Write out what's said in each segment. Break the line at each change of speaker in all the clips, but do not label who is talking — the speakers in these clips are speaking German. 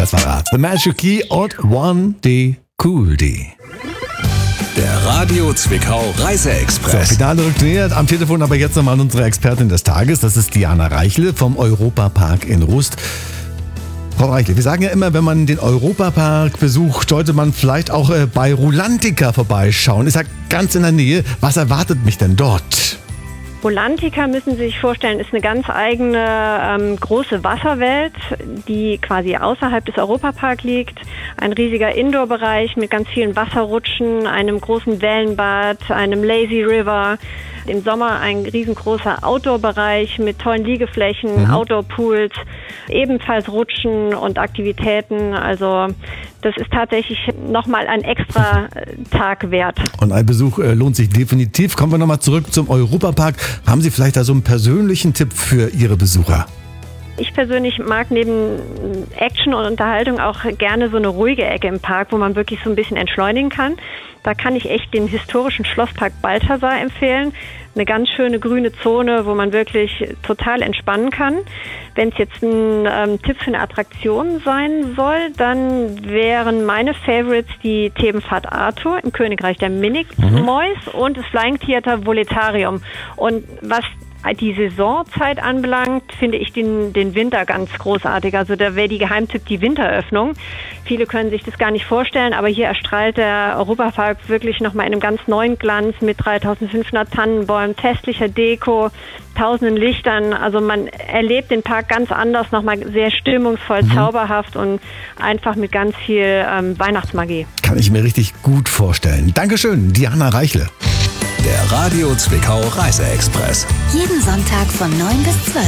Das war The Magic Key und One D Cool D.
Der Radio Zwickau Reiseexpress.
So, Finale rückt näher. Am Telefon aber jetzt nochmal unsere Expertin des Tages. Das ist Diana Reichle vom Europapark in Rust. Frau Reichle, wir sagen ja immer, wenn man den Europapark besucht, sollte man vielleicht auch bei Rulantica vorbeischauen. Ist ja ganz in der Nähe. Was erwartet mich denn dort?
Rulantica, müssen Sie sich vorstellen, ist eine ganz eigene große Wasserwelt, die quasi außerhalb des Europaparks liegt. Ein riesiger Indoor-Bereich mit ganz vielen Wasserrutschen, einem großen Wellenbad, einem Lazy River. Im Sommer ein riesengroßer Outdoor-Bereich mit tollen Liegeflächen, Outdoor-Pools, ebenfalls Rutschen und Aktivitäten. Also das ist tatsächlich nochmal ein extra Tag wert.
Und ein Besuch lohnt sich definitiv. Kommen wir nochmal zurück zum Europapark. Haben Sie vielleicht da so einen persönlichen Tipp für Ihre Besucher?
Ich persönlich mag neben Action und Unterhaltung auch gerne so eine ruhige Ecke im Park, wo man wirklich so ein bisschen entschleunigen kann. Da kann ich echt den historischen Schlosspark Balthasar empfehlen. Eine ganz schöne grüne Zone, wo man wirklich total entspannen kann. Wenn es jetzt ein Tipp für eine Attraktion sein soll, dann wären meine Favorites die Themenfahrt Arthur im Königreich der Minimoys und das Flying Theater Voletarium. Und was die Saisonzeit anbelangt, finde ich den Winter ganz großartig. Also da wäre die Geheimtipp die Winteröffnung. Viele können sich das gar nicht vorstellen, aber hier erstrahlt der Europapark wirklich nochmal in einem ganz neuen Glanz mit 3500 Tannenbäumen, festlicher Deko, tausenden Lichtern. Also man erlebt den Park ganz anders, nochmal sehr stimmungsvoll, zauberhaft und einfach mit ganz viel Weihnachtsmagie.
Kann ich mir richtig gut vorstellen. Dankeschön, Diana Reichle.
Der Radio Zwickau Reiseexpress.
Jeden Sonntag von 9 bis 12.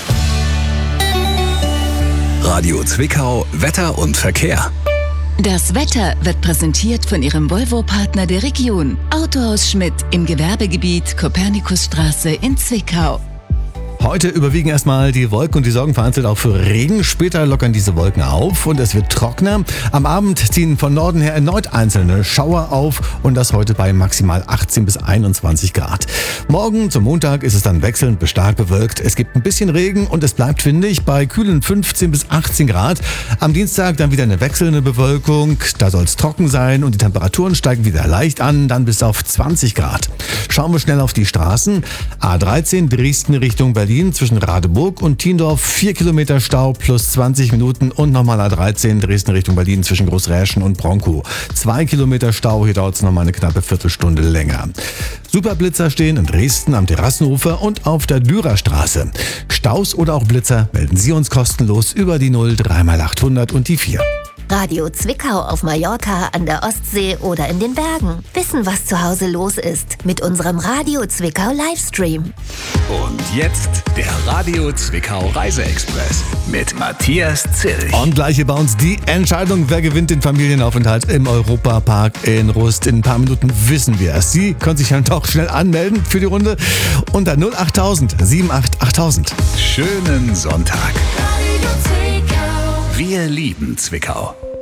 Radio Zwickau Wetter und Verkehr.
Das Wetter wird präsentiert von Ihrem Volvo-Partner der Region. Autohaus Schmidt im Gewerbegebiet Kopernikusstraße in Zwickau.
Heute überwiegen erstmal die Wolken und die sorgen vereinzelt auch für Regen. Später lockern diese Wolken auf und es wird trockener. Am Abend ziehen von Norden her erneut einzelne Schauer auf und das heute bei maximal 18 bis 21 Grad. Morgen zum Montag ist es dann wechselnd bis stark bewölkt. Es gibt ein bisschen Regen und es bleibt windig bei kühlen 15 bis 18 Grad. Am Dienstag dann wieder eine wechselnde Bewölkung. Da soll es trocken sein und die Temperaturen steigen wieder leicht an, dann bis auf 20 Grad. Schauen wir schnell auf die Straßen. A13 Dresden Richtung Berlin zwischen Radeburg und Tiendorf 4 Kilometer Stau plus 20 Minuten und nochmal A13 Dresden Richtung Berlin zwischen Großräschen und Bronkow. 2 Kilometer Stau, hier dauert es nochmal eine knappe Viertelstunde länger. Superblitzer stehen in Dresden am Terrassenufer und auf der Dürerstraße. Staus oder auch Blitzer melden Sie uns kostenlos über die 0 3x800 und die 4.
Radio Zwickau auf Mallorca, an der Ostsee oder in den Bergen. Wissen, was zu Hause los ist mit unserem Radio Zwickau Livestream.
Und jetzt der Radio Zwickau Reiseexpress mit Matthias Zilch.
Und gleich hier bei uns die Entscheidung, wer gewinnt den Familienaufenthalt im Europapark in Rust. In ein paar Minuten wissen wir es. Sie können sich dann doch schnell anmelden für die Runde unter 08000 78 8000.
Schönen Sonntag. Wir lieben Zwickau.